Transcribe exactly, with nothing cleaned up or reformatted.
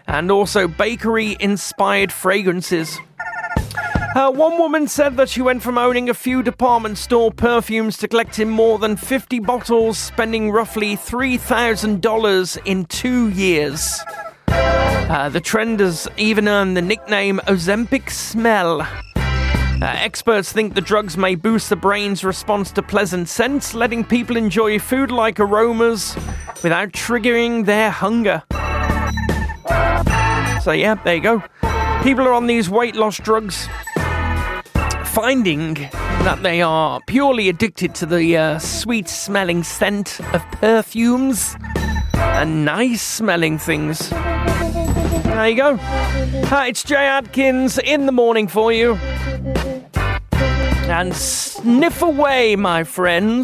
and also bakery-inspired fragrances. Uh, one woman said that she went from owning a few department store perfumes to collecting more than fifty bottles, spending roughly three thousand dollars in two years. Uh, the trend has even earned the nickname Ozempic Smell. Uh, experts think the drugs may boost the brain's response to pleasant scents, letting people enjoy food-like aromas without triggering their hunger. So yeah, there you go. People are on these weight loss drugs, finding that they are purely addicted to the uh, sweet-smelling scent of perfumes and nice-smelling things. There you go. Hi, it's Jay Adkins in the morning for you. And sniff away, my friends.